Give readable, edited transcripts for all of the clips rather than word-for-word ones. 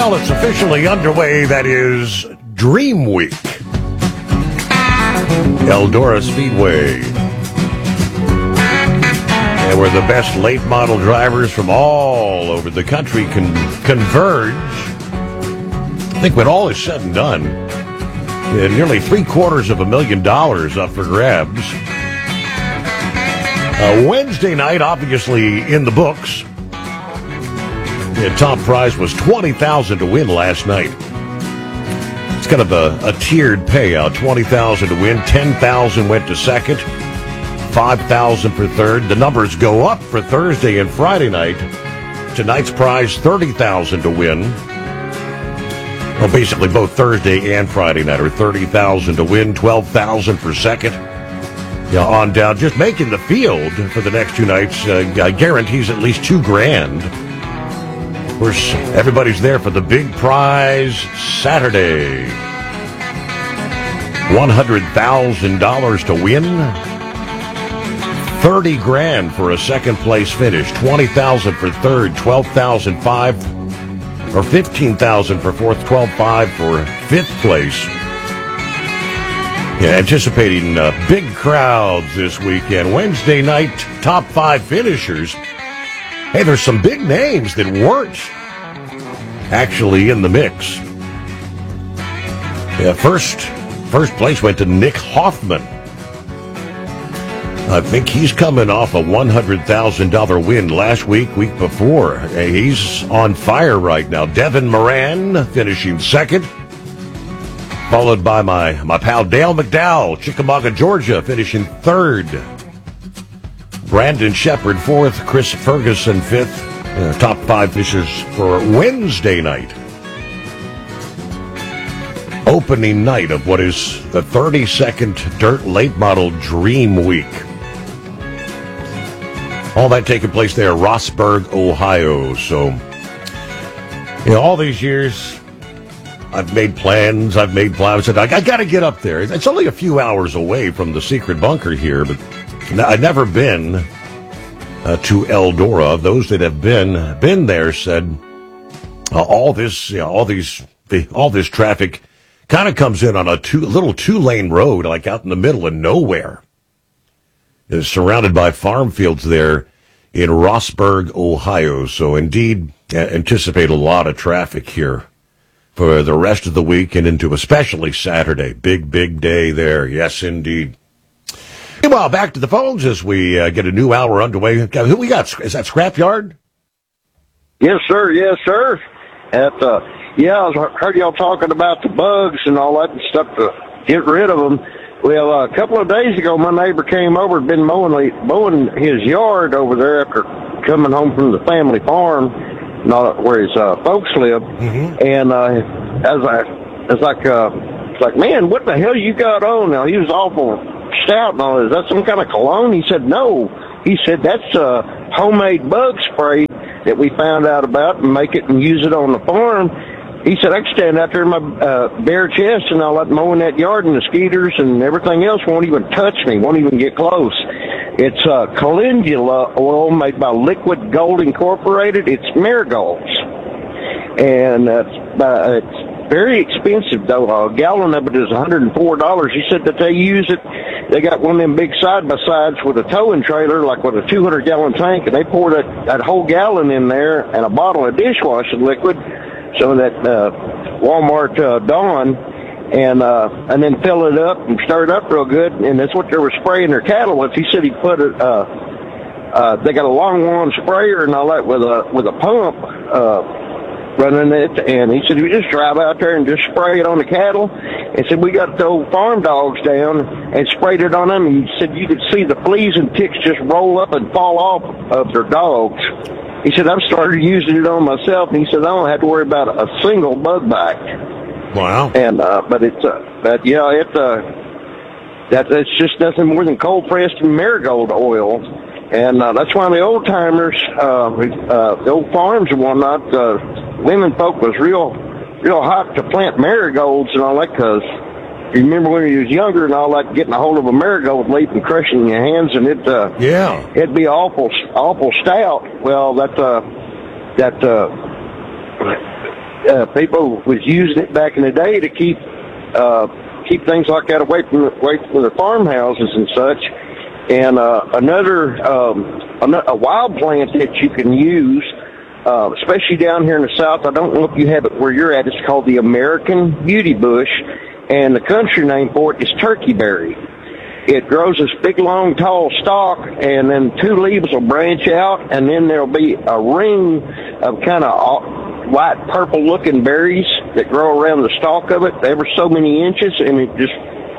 Well, it's officially underway. That is Dream Week. Eldora Speedway. And where the best late model drivers from all over the country can converge. I think when all is said and done, nearly $750,000 up for grabs. Wednesday night, obviously in the books. The top prize was $20,000 to win last night. It's kind of a tiered payout. $20,000 to win, $10,000 went to second, $5,000 for third. The numbers go up for Thursday and Friday night. Tonight's prize, $30,000 to win. Well, basically both Thursday and Friday night are $30,000 to win, $12,000 for second. Yeah, on down. Just making the field for the next two nights guarantees at least $2,000. Of course, everybody's there for the big prize Saturday. $100,000 to win. $30,000 for a second place finish. $20,000 for third. $12,500 or $15,000 for fourth. $12,500 for fifth place. Yeah, anticipating big crowds this weekend. Wednesday night, top five finishers. Hey, there's some big names that weren't actually in the mix. Yeah, first place went to Nick Hoffman. I think he's coming off a $100,000 win last week before. Hey, he's on fire right now. Devin Moran finishing second. Followed by my pal Dale McDowell, Chickamauga, Georgia, finishing third. Brandon Shepard, fourth. Chris Ferguson, fifth. Top five finishers for Wednesday night. Opening night of what is the 32nd Dirt Late Model Dream Week. All that taking place there, Rossburg, Ohio. So, all these years, I've made plans. I said, I got to get up there. It's only a few hours away from the secret bunker here, but I've never been to Eldora. Those that have been there said all this traffic kind of comes in on a little two-lane road, like out in the middle of nowhere. It's surrounded by farm fields there in Rossburg, Ohio. So indeed, anticipate a lot of traffic here for the rest of the week and into especially Saturday. Big day there. Yes, indeed. Meanwhile, back to the phones as we get a new hour underway. Who we got? Is that Scrapyard? Yes, sir. Yes, sir. I heard y'all talking about the bugs and all that and stuff to get rid of them. Well, a couple of days ago, my neighbor came over and been mowing his yard over there after coming home from the family farm, not where his folks live. Mm-hmm. And it's like, man, what the hell you got on now? He was awful stout and all this. Is that some kind of cologne? He said, no. He said, that's homemade bug spray that we found out about and make it and use it on the farm. He said, I can stand out there in my bare chest and I'll let mowing that yard and the mosquitoes and everything else won't even touch me, won't even get close. It's calendula oil made by Liquid Gold Incorporated. It's marigolds. And it's very expensive, though. A gallon of it is $104. He said that they use it. They got one of them big side-by-sides with a towing trailer, like with a 200-gallon tank, and they pour that whole gallon in there and a bottle of dishwashing liquid, some of that Walmart Dawn, and then fill it up and stir it up real good, and that's what they were spraying their cattle with. He said he put it, they got a long one sprayer and all that with a pump running it, and he said we just drive out there and just spray it on the cattle. He said we got the old farm dogs down and sprayed it on them, and he said you could see the fleas and ticks just roll up and fall off of their dogs. He said I've started using it on myself, and he said I don't have to worry about a single bug bite. Wow! And that's just nothing more than cold pressed marigold oil, and that's why the old timers, the old farms and whatnot, women folk was real hot to plant marigolds and all that, because you remember when you was younger and all that, getting a hold of a marigold leaf and crushing your hands, and it'd be awful stout. Well, people was using it back in the day to keep things like that away from the farmhouses and such. And a wild plant that you can use, especially down here in the South. I don't know if you have it where you're at. It's called the American beauty bush, and the country name for it is turkeyberry. It grows this big, long, tall stalk, and then two leaves will branch out, and then there'll be a ring of kind of white, purple-looking berries that grow around the stalk of it, ever so many inches, and it just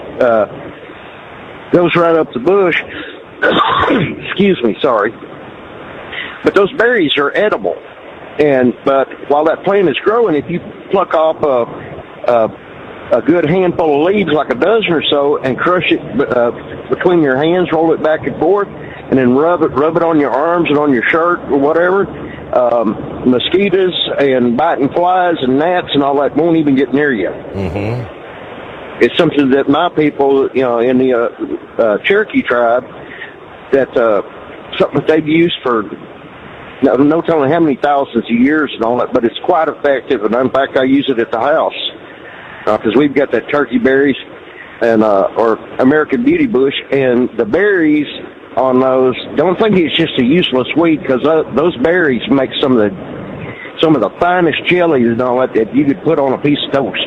goes right up the bush. Excuse me, sorry. But those berries are edible. But while that plant is growing, if you pluck off a good handful of leaves, like a dozen or so, and crush it between your hands, roll it back and forth, and then rub it on your arms and on your shirt or whatever, mosquitoes and biting flies and gnats and all that won't even get near you. Mm-hmm. It's something that my people, in the Cherokee tribe, something that they've used for no telling how many thousands of years and all that, but it's quite effective. And in fact, I use it at the house because we've got that turkey berries and or American beauty bush, and the berries on those. Don't think it's just a useless weed, because those berries make some of the finest jellies and all that you could put on a piece of toast.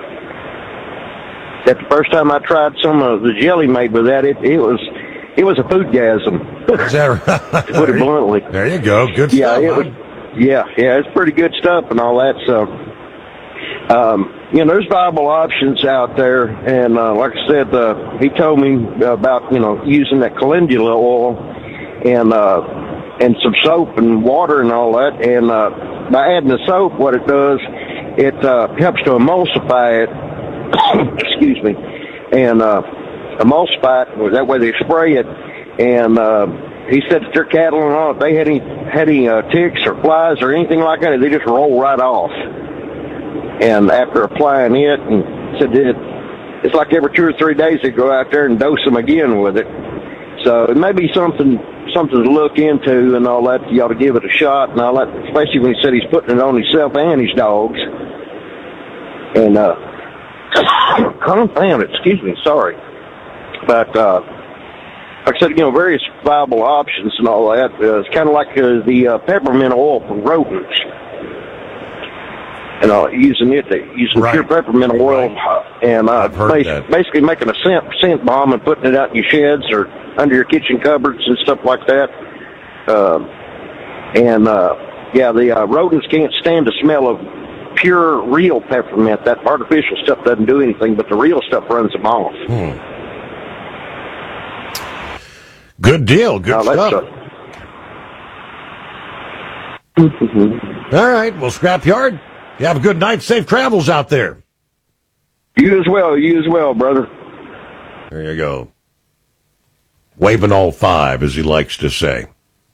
That the first time I tried some of the jelly made with that, it was a foodgasm. Is that right? To put it bluntly. There you go. Good yeah, stuff. It's pretty good stuff and all that. So, there's viable options out there. And like I said, he told me about using that calendula oil and some soap and water and all that. And by adding the soap, what it does, it helps to emulsify it. Excuse me, and emulsify it. That way they spray it, and he said that their cattle and all, if they had any ticks or flies or anything like that, they just roll right off. And after applying it, and said it's like every 2 or 3 days they go out there and dose them again with it. So it may be something to look into and all that. You ought to give it a shot and all that, especially when he said he's putting it on himself and his dogs. And confound it, excuse me, sorry. But, like I said, various viable options and all that. It's kind of like the peppermint oil for rodents. Using pure peppermint oil, right. And basically making a scent bomb and putting it out in your sheds or under your kitchen cupboards and stuff like that. The rodents can't stand the smell of pure, real peppermint. That artificial stuff doesn't do anything, but the real stuff runs them off. Good deal. Good stuff. All right. Well, Scrapyard, you have a good night. Safe travels out there. You as well, brother. There you go. Waving all five, as he likes to say.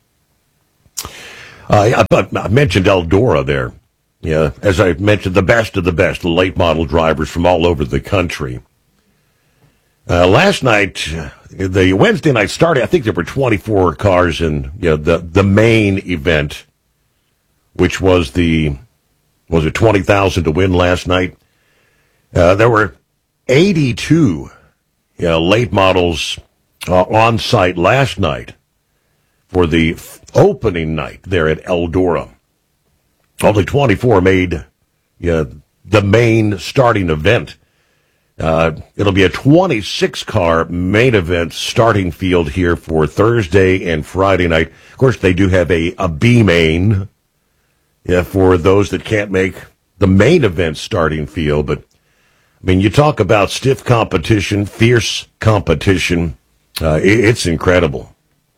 I mentioned Eldora there. Yeah, as I mentioned, the best of the best, the late model drivers from all over the country. Last night, the Wednesday night started, I think there were 24 cars in the main event, which was it 20,000 to win last night? There were 82 late models on site last night for the opening night there at Eldora. Only 24 made the main starting event. It'll be a 26-car main event starting field here for Thursday and Friday night. Of course, they do have a B main for those that can't make the main event starting field. But, I mean, you talk about stiff competition, fierce competition. It's incredible.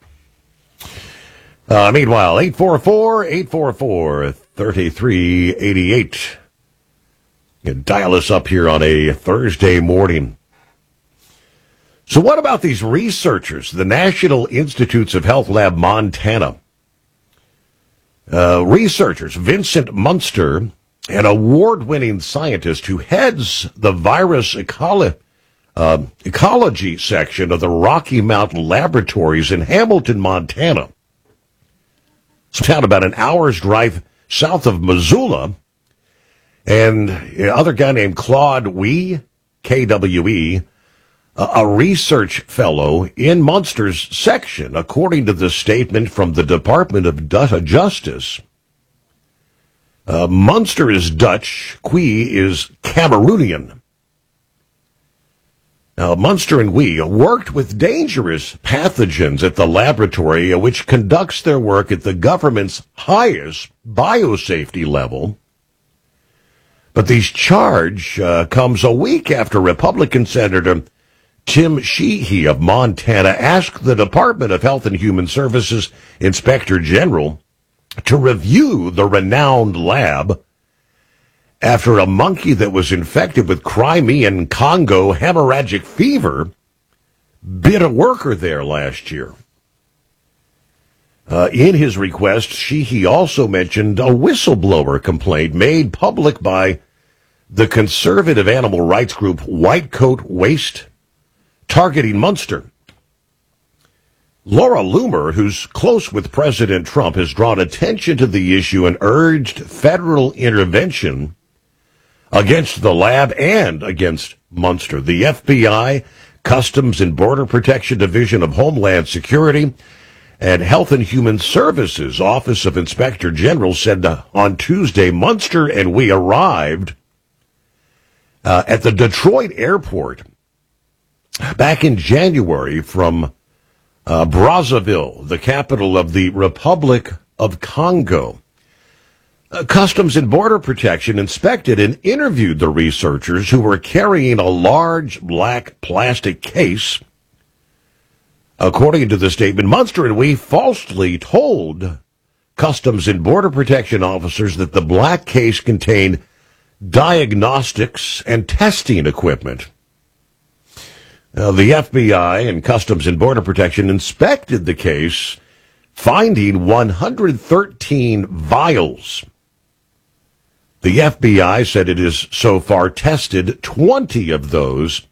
Meanwhile, 844-3388. You can dial us up here on a Thursday morning. So what about these researchers, the National Institutes of Health Lab Montana? Researchers Vincent Munster, an award-winning scientist who heads the virus ecology section of the Rocky Mountain Laboratories in Hamilton, Montana. It's down about an hour's drive south of Missoula. And other guy named Claude Wee, Kwe, a research fellow in Munster's section, according to the statement from the Department of Justice. Munster is Dutch, Kwe is Cameroonian. Now, Munster and Wee worked with dangerous pathogens at the laboratory, which conducts their work at the government's highest biosafety level. But this charge comes a week after Republican Senator Tim Sheehy of Montana asked the Department of Health and Human Services Inspector General to review the renowned lab after a monkey that was infected with Crimean Congo hemorrhagic fever bit a worker there last year. In his request, Sheehy also mentioned a whistleblower complaint made public by the conservative animal rights group White Coat Waste, targeting Munster. Laura Loomer, who's close with President Trump, has drawn attention to the issue and urged federal intervention against the lab and against Munster. The FBI, Customs and Border Protection Division of Homeland Security, and Health and Human Services Office of Inspector General said on Tuesday Munster and we arrived at the Detroit airport back in January from Brazzaville, the capital of the Republic of Congo. Customs and Border Protection inspected and interviewed the researchers who were carrying a large black plastic case. According to the statement, Munster and we falsely told Customs and Border Protection officers that the black case contained diagnostics and testing equipment. The FBI and Customs and Border Protection inspected the case, finding 113 vials. The FBI said it has so far tested 20 of those,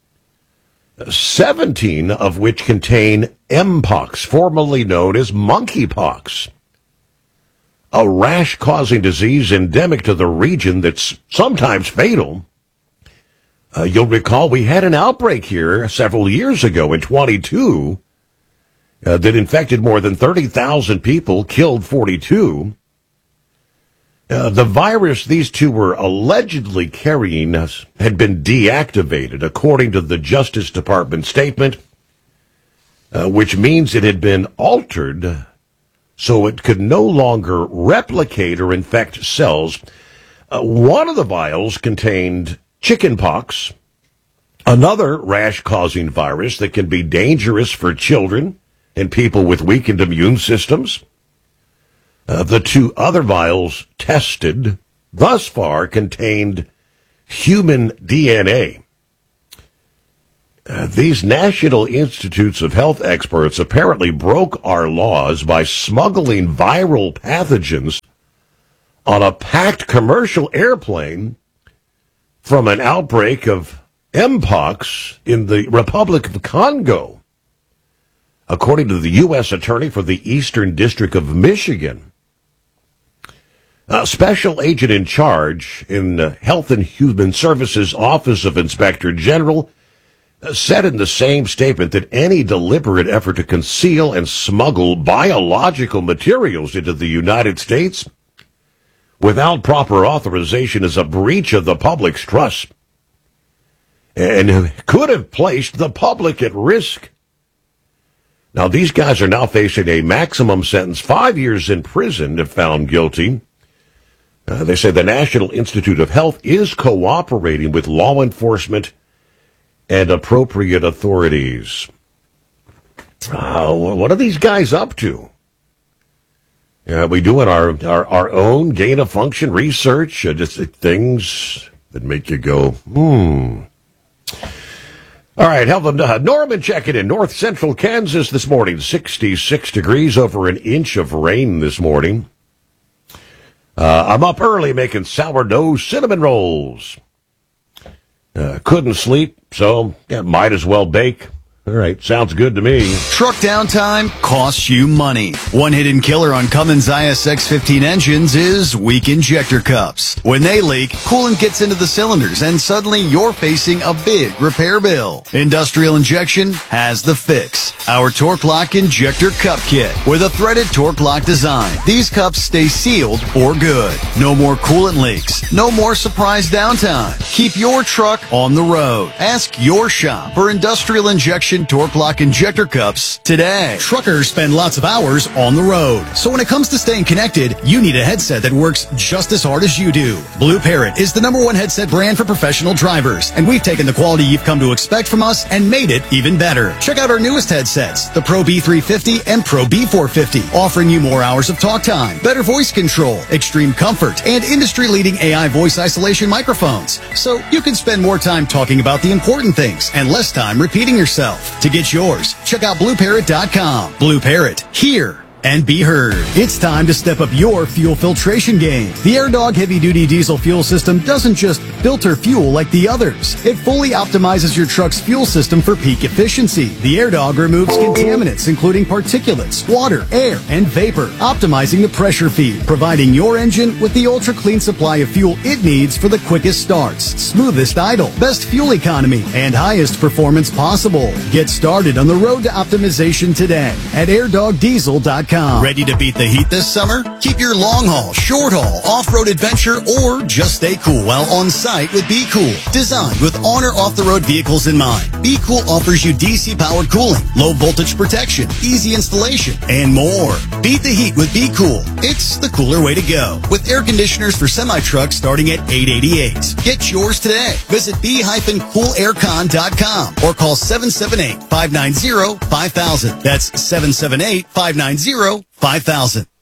17 of which contain Mpox, formerly known as monkeypox, a rash-causing disease endemic to the region that's sometimes fatal. You'll recall we had an outbreak here several years ago in 22 that infected more than 30,000 people, killed 42. The virus these two were allegedly carrying had been deactivated, according to the Justice Department statement, which means it had been altered so it could no longer replicate or infect cells. One of the vials contained chickenpox, another rash-causing virus that can be dangerous for children and people with weakened immune systems. The two other vials tested thus far contained human DNA. These National Institutes of Health experts apparently broke our laws by smuggling viral pathogens on a packed commercial airplane from an outbreak of Mpox in the Republic of Congo, according to the U.S. Attorney for the Eastern District of Michigan. A special agent in charge in the Health and Human Services Office of Inspector General said in the same statement that any deliberate effort to conceal and smuggle biological materials into the United States without proper authorization is a breach of the public's trust and could have placed the public at risk. Now, these guys are now facing a maximum sentence, 5 years in prison if found guilty. They say the National Institute of Health is cooperating with law enforcement and appropriate authorities. What are these guys up to? Are we doing our own gain-of-function research? Just things that make you go, All right, Norman checking in. North central Kansas this morning, 66 degrees, over an inch of rain this morning. I'm up early making sourdough cinnamon rolls. Couldn't sleep, so might as well bake. All right, sounds good to me. Truck downtime costs you money. One hidden killer on Cummins ISX-15 engines is weak injector cups. When they leak, coolant gets into the cylinders and suddenly you're facing a big repair bill. Industrial Injection has the fix. Our Torque Lock Injector Cup Kit with a threaded Torque Lock design. These cups stay sealed for good. No more coolant leaks. No more surprise downtime. Keep your truck on the road. Ask your shop for Industrial Injection Torque Lock Injector Cups today. Truckers spend lots of hours on the road. So when it comes to staying connected, you need a headset that works just as hard as you do. Blue Parrot is the #1 headset brand for professional drivers, and we've taken the quality you've come to expect from us and made it even better. Check out our newest headsets, the Pro B350 and Pro B450, offering you more hours of talk time, better voice control, extreme comfort, and industry-leading AI voice isolation microphones. So you can spend more time talking about the important things and less time repeating yourself. To get yours, check out BlueParrot.com. Blue Parrot, hear and be heard. It's time to step up your fuel filtration game. The AirDog heavy-duty diesel fuel system doesn't just filter fuel like the others. It fully optimizes your truck's fuel system for peak efficiency. The AirDog removes contaminants, including particulates, water, air, and vapor, optimizing the pressure feed, providing your engine with the ultra-clean supply of fuel it needs for the quickest starts, smoothest idle, best fuel economy, and highest performance possible. Get started on the road to optimization today at airdogdiesel.com. Ready to beat the heat this summer? Keep your long haul, short haul, off-road adventure, or just stay cool while on site with Be Cool. Designed with on or off-the-road vehicles in mind, Be Cool offers you DC-powered cooling, low voltage protection, easy installation, and more. Beat the heat with Be Cool. It's the cooler way to go. With air conditioners for semi-trucks starting at $888. Get yours today. Visit b-coolaircon.com or call 778-590-5000. That's 778-590-5000.